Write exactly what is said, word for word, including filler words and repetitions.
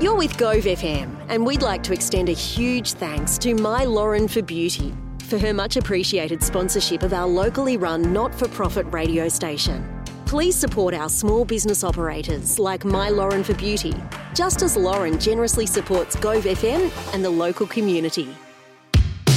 You're with Gove F M, and we'd like to extend a huge thanks to My Lauren for Beauty for her much appreciated sponsorship of our locally run not-for-profit radio station. Please support our small business operators like My Lauren for Beauty, just as Lauren generously supports Gove F M and the local community.